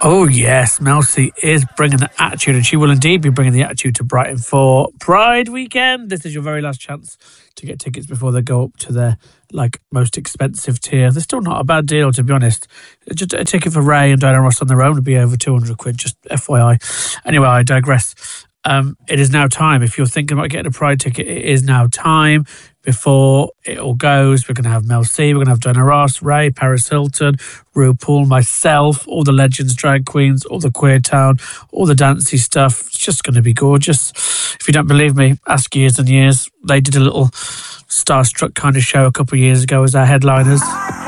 Oh yes, Mel C is bringing the attitude, and she will indeed be bringing the attitude to Brighton for Pride weekend. This is your very last chance to get tickets before they go up to their most expensive tier. They're still not a bad deal, to be honest. Just a ticket for Ray and Diana Ross on their own would be over 200 quid, just FYI. Anyway, I digress. It is now time. If you're thinking about getting a Pride ticket, it is now time. Before it all goes, we're going to have Mel C, we're going to have Diana Ross, Ray, Paris Hilton, RuPaul, myself, all the legends, drag queens, all the Queer Town, all the dancey stuff. It's just going to be gorgeous. If you don't believe me, ask Years and Years. They did a little Starstruck kind of show a couple of years ago as our headliners.